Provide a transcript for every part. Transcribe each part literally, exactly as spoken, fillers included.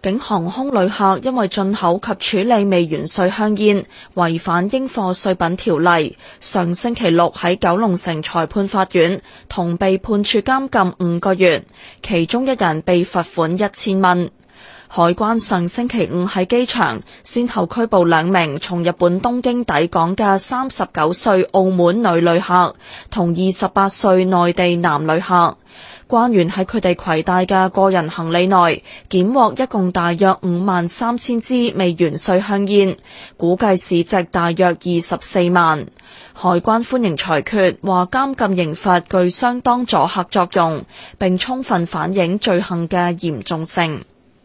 境航空旅客因為進口及處理未完稅香煙，違反應課稅品條例，上星期六喺九龍城裁判法院同被判處監禁五個月，其中一人被罰款一千蚊。海關上星期五喺機場先後拘捕兩名從日本東京抵港嘅三十九歲澳門女旅客同二十八歲內地男旅客。關員喺佢哋攜帶嘅個人行李內檢獲一共大約五萬三千支未完稅香煙，估計市值大約二十四萬。海關歡迎裁決，話監禁刑罰具相當阻嚇作用，並充分反映罪行嘅嚴重性。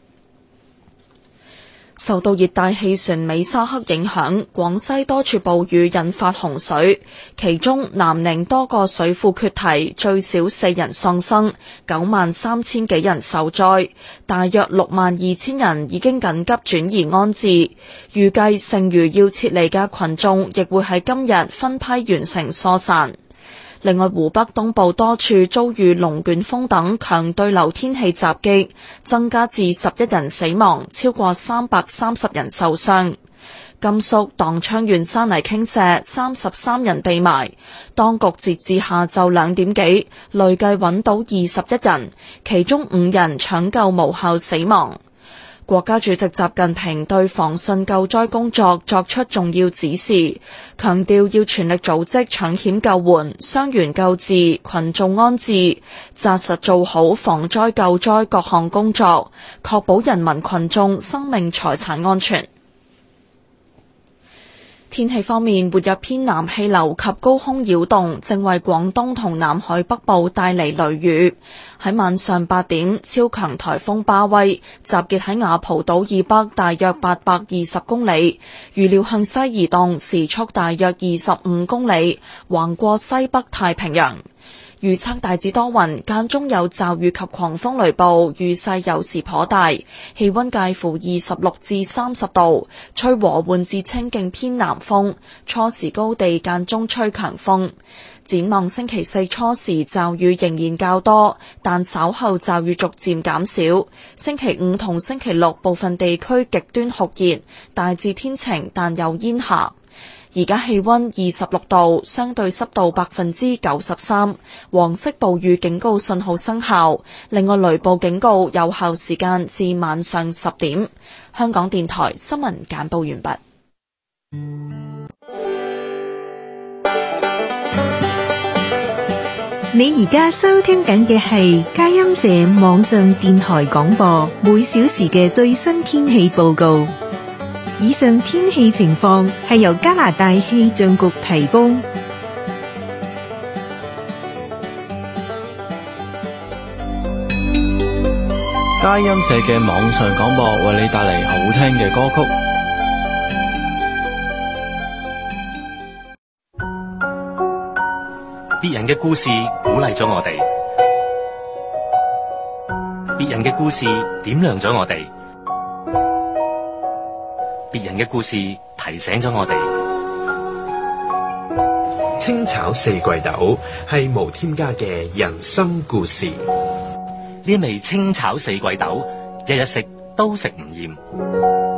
受到熱帶氣旋美沙克影響，廣西多處暴雨引發洪水，其中南寧多個水庫決堤，最少四人喪生，九萬三千幾人受災，大約六萬二千人已經緊急轉移安置，預計剩餘要撤離嘅群眾亦會喺今日分批完成疏散。另外，湖北東部多處遭遇龍捲風等強對流天氣襲擊，增加至十一人死亡，超過三百三十人受傷。甘肅檔昌縣山泥傾瀉，三十三人被埋，當局截至下晝兩點幾，累計揾到二十一人，其中五人搶救無效死亡。國家主席習近平對防汛救災工作作出重要指示，強調要全力組織搶險救援、傷員救治、群眾安置，紮實做好防災救災各項工作，確保人民群眾生命財產安全。天氣方面，活躍偏南氣流及高空擾動正為廣東同南海北部帶嚟雷雨。喺晚上八點，超強颱風巴威集結喺雅蒲島以北大約八百二十公里，預料向西移動，時速大約二十五公里，橫過西北太平洋。預測大致多雲，間中有驟雨及狂風雷暴，雨勢有時頗大，氣溫介乎二十六至三十度，吹和緩至清勁偏南風，初時高地間中吹強風。展望星期四初時驟雨仍然較多，但稍後驟雨逐漸減少。星期五同星期六部分地區極端酷熱，大致天晴但有煙霞。而家氣溫二十六度，相對濕度百分之九十三，黃色暴雨警告信號生效。另外雷暴警告有效時間至晚上十點。香港電台新聞簡報完畢。 你而家收聽緊嘅係佳音社網上電台廣播，每小時嘅最新天氣報告。以上天氣情況係由加拿大氣象局提供。 佳音社嘅網上廣播為你帶嚟好聽嘅歌曲。 別人嘅故事鼓勵咗我哋，別人嘅故事點亮咗我哋。別人嘅故事提醒咗我哋。 清炒四季豆係無添加嘅人生故事。 呢味清炒四季豆，日日食都食唔厭。